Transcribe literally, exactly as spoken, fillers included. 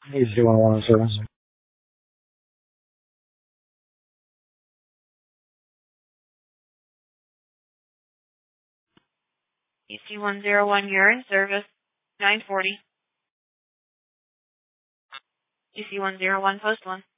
He's doing one service. E C one zero one, you're in service. nine forty. E C one zero one, post one.